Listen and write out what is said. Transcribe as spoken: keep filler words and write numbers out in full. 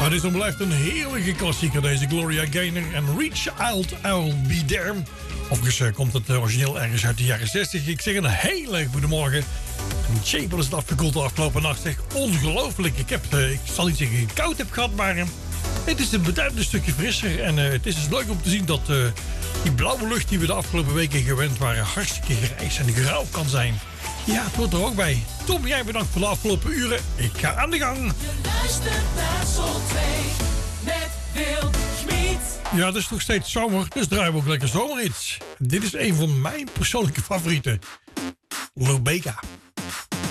Maar dit blijft een heerlijke klassieker, deze Gloria Gaynor en Reach Out, I'll Be There. Overigens komt het origineel ergens uit de jaren zestig. Ik zeg een hele goede morgen. Chapel is het afgekoeld de afgelopen nacht. Zeg, ongelooflijk. Ik, heb, ik zal niet zeggen dat ik koud heb gehad, maar het is een beduidend stukje frisser. En uh, het is dus leuk om te zien dat uh, die blauwe lucht die we de afgelopen weken gewend waren hartstikke grijs en grauw kan zijn. Ja, het hoort er ook bij. Tom, jij bedankt voor de afgelopen uren. Ik ga aan de gang. Je luistert naar Zon twee met Wil Schmid. Ja, het is nog steeds zomer, dus draaien we ook lekker zomerhits. Dit is een van mijn persoonlijke favorieten. Lobeka.